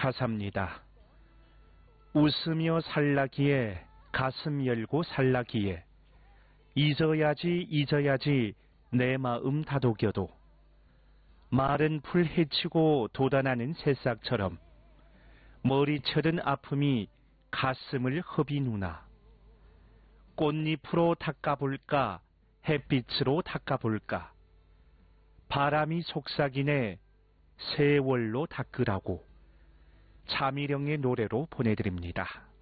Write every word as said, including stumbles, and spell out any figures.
가사입니다. 웃으며 살라기에 가슴 열고 살라기에 잊어야지 잊어야지 내 마음 다독여도 마른 풀 헤치고 돋아나는 새싹처럼 머리철은 아픔이 가슴을 흡이누나 꽃잎으로 닦아볼까 햇빛으로 닦아볼까 바람이 속삭이네 세월로 닦으라고 차미령의 노래로 보내드립니다.